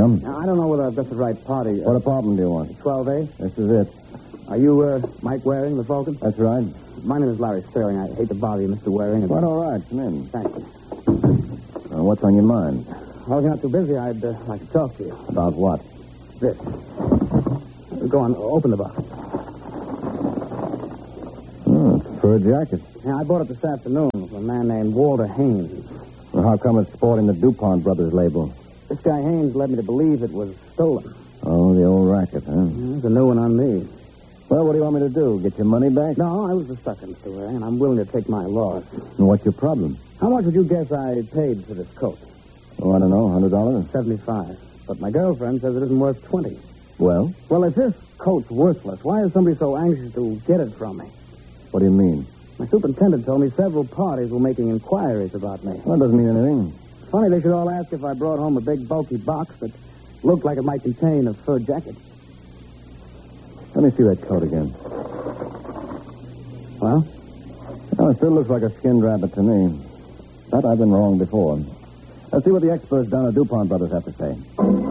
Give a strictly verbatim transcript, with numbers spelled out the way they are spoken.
Yeah? Now, I don't know whether I've got the right party. Uh, What apartment do you want? twelve A? This is it. Are you uh, Mike Waring, the Falcon? That's right. My name is Larry Sterling. I hate to bother you, Mister Waring. Quite all right. Come in. Thank you. Uh, what's on your mind? Well, if you're not too busy, I'd uh, like to talk to you. About what? This. Go on, open the box. Oh, it's a fur jacket. Yeah, I bought it this afternoon from a man named Walter Haynes. Well, how come it's sporting the DuPont Brothers label? This guy Haynes led me to believe it was stolen. Oh, the old racket, huh? There's a new one on me. Well, what do you want me to do? Get your money back? No, I was a sucker, Mister Waring, and I'm willing to take my loss. And what's your problem? How much would you guess I paid for this coat? Oh, I don't know, one hundred dollars? seventy-five. But my girlfriend says it isn't worth twenty. Well? Well, if this coat's worthless, why is somebody so anxious to get it from me? What do you mean? My superintendent told me several parties were making inquiries about me. Well, that doesn't mean anything. Funny they should all ask if I brought home a big, bulky box that looked like it might contain a fur jacket. Let me see that coat again. Well? Oh, it still looks like a skinned rabbit to me. But I've been wrong before. Let's see what the experts down at DuPont Brothers have to say.